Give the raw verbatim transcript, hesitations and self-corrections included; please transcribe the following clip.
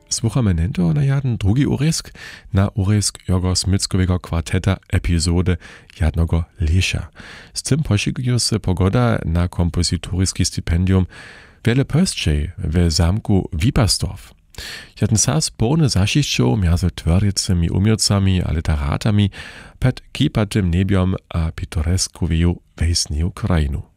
Słuchamy nento na jeden drugi urysk, na urysk Jorgo Smyckowiego kwarteta epizody jednego Lesza. Z tym poszykuje się pogoda na kompozytoryjski stipendium wiele postczej w zamku Wipastorf. Jeden sas pełny zaszyszczów między twierdycymi umiejcami a literatami pod kipatym niebiom a pittoreskowiu wejsniu krajinu.